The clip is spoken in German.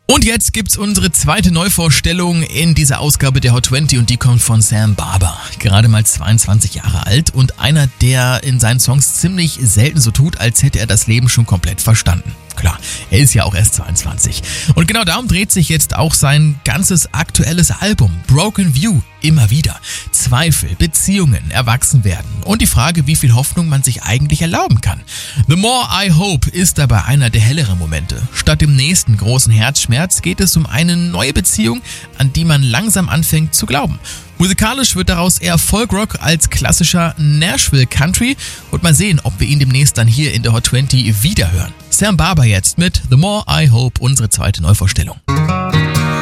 Und jetzt gibt's unsere zweite Neuvorstellung in dieser Ausgabe der Hot 20 und die kommt von Sam Barber. Gerade mal 22 Jahre alt und einer, der in seinen Songs ziemlich selten so tut, als hätte er das Leben schon komplett verstanden. Klar, er ist ja auch erst 22. Und genau darum dreht sich jetzt auch sein ganzes aktuelles Album, Broken View, immer wieder. Zweifel, Beziehungen, Erwachsenwerden und die Frage, wie viel Hoffnung man sich eigentlich erlauben kann. The More I Hope ist dabei einer der helleren Momente. Statt dem nächsten großen Herzschmerz geht es um eine neue Beziehung, an die man langsam anfängt zu glauben. Musikalisch wird daraus eher Folkrock als klassischer Nashville Country und mal sehen, ob wir ihn demnächst dann hier in der Hot 20 wiederhören. Sam Barber jetzt mit The More I Hope, unsere zweite Neuvorstellung.